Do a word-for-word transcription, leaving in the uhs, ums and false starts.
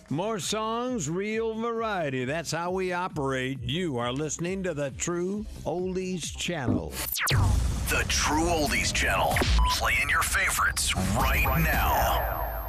More songs, real variety. That's how we operate. You are listening to the True Oldies Channel. The True Oldies Channel. Playing your favorites right now.